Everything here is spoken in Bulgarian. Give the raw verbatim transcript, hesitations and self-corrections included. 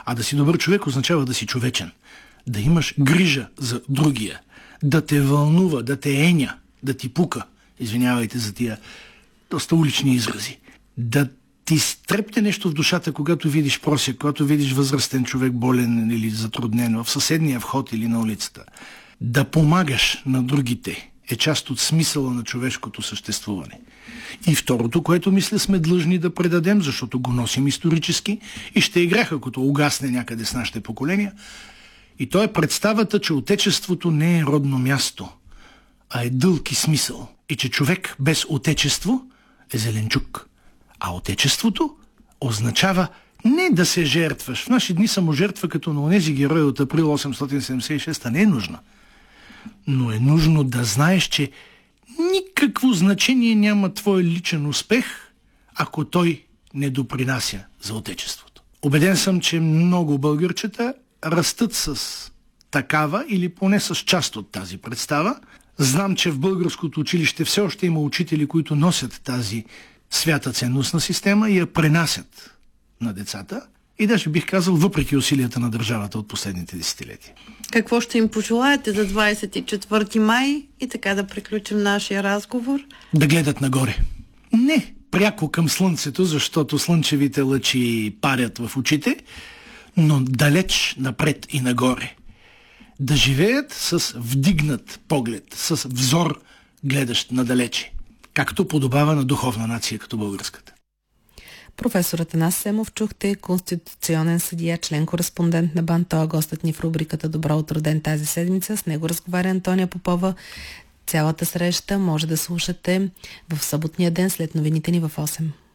А да си добър човек означава да си човечен. Да имаш грижа за другия. Да те вълнува, да те еня, да ти пука. Извинявайте за тия доста улични изрази. Да ти стрепте нещо в душата, когато видиш просяк, когато видиш възрастен човек болен или затруднен в съседния вход или на улицата. Да помагаш на другите е част от смисъла на човешкото съществуване. И второто, което мисля сме длъжни да предадем, защото го носим исторически и ще е грех, ако угасне някъде с нашите поколения, и то е представата, че отечеството не е родно място, а е дълг и смисъл. И че човек без отечество е зеленчук. А отечеството означава не да се жертваш. В наши дни саможертва като на онези герои от април осемстотин седемдесет и шеста не е нужна. Но е нужно да знаеш, че никакво значение няма твой личен успех, ако той не допринася за отечеството. Убеден съм, че много българчета растат с такава или поне с част от тази представа. Знам, че в българското училище все още има учители, които носят тази свята ценностна система и я пренасят на децата. И даже бих казал, въпреки усилията на държавата от последните десетилетия. Какво ще им пожелаете за двадесет и четвърти май и така да приключим нашия разговор? Да гледат нагоре. Не пряко към слънцето, защото слънчевите лъчи парят в очите, но далеч напред и нагоре. Да живеят с вдигнат поглед, с взор гледащ надалече, както подобава на духовна нация като българската. Професор Атанас Семов чухте, конституционен съдия, член-кореспондент на БАН. Той е гостът ни в рубриката Добро утро ден тази седмица. С него разговаря Антония Попова. Цялата среща може да слушате в съботния ден след новините ни в осем.